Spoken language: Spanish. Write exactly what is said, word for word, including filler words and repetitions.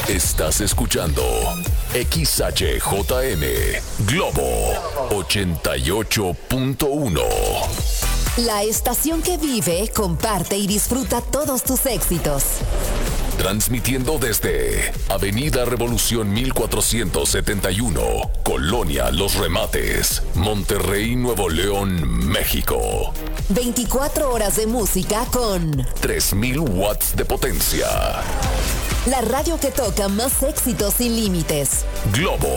Estás escuchando X H J M Globo ochenta y ocho punto uno. La estación que vive, comparte y disfruta todos tus éxitos. Transmitiendo desde Avenida Revolución mil cuatrocientos setenta y uno, Colonia Los Remates, Monterrey, Nuevo León, México. veinticuatro horas de música con tres mil watts de potencia. la radio que toca más éxitos sin límites. Globo